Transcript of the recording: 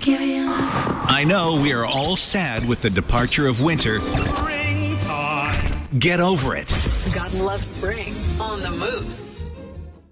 give you love. I know we are all sad with the departure of winter. Springtime. Get over it. God loves spring on the Moose.